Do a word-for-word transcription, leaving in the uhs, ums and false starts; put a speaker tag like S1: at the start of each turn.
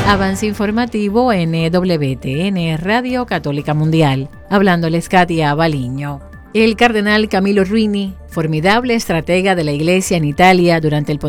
S1: Avance informativo en W T N Radio Católica Mundial. Hablándoles Katia Baliño. El cardenal Camillo Ruini, formidable estratega de la Iglesia en Italia durante el